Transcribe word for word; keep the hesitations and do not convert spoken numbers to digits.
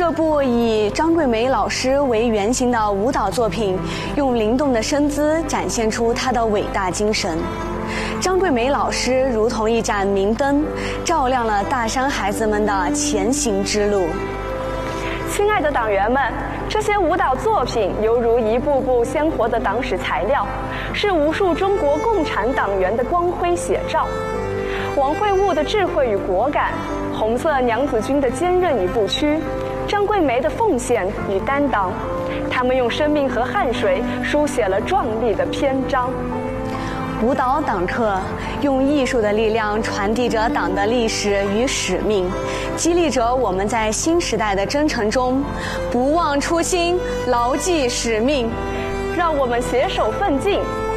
这部以张桂梅老师为原型的舞蹈作品，用灵动的身姿展现出她的伟大精神。张桂梅老师如同一盏明灯，照亮了大山孩子们的前行之路。 亲爱的党员们，这些舞蹈作品犹如一部部鲜活的党史材料，是无数中国共产党员的光辉写照。王会悟的智慧与果敢，红色娘子军的坚韧与不屈，张桂梅的奉献与担当，他们用生命和汗水书写了壮丽的篇章。 舞蹈党课用艺术的力量传递着党的历史与使命，激励着我们在新时代的征程中不忘初心，牢记使命。 让我们携手奋进，